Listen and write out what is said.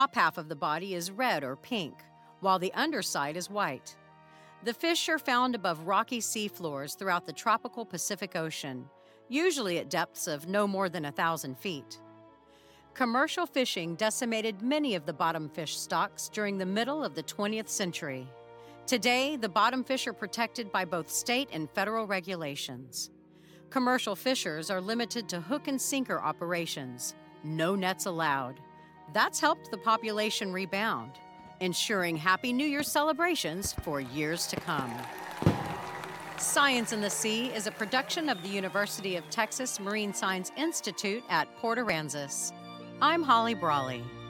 top half of the body is red or pink, while the underside is white. The fish are found above rocky seafloors throughout the tropical Pacific Ocean, usually at depths of no more than 1,000 feet. Commercial fishing decimated many of the bottomfish stocks during the middle of the 20th century. Today, the bottomfish are protected by both state and federal regulations. Commercial fishers are limited to hook and sinker operations, no nets allowed. That's helped the population rebound, ensuring Happy New Year celebrations for years to come. Science in the Sea is a production of the University of Texas Marine Science Institute at Port Aransas. I'm Holly Brawley.